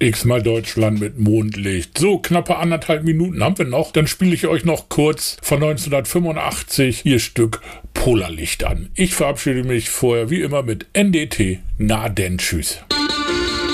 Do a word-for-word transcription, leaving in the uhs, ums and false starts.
X-mal Deutschland mit Mondlicht. So, knappe anderthalb Minuten haben wir noch. Dann spiele ich euch noch kurz von neunzehnhundertfünfundachtzig ihr Stück Polarlicht an. Ich verabschiede mich vorher wie immer mit N D T. Na denn, tschüss.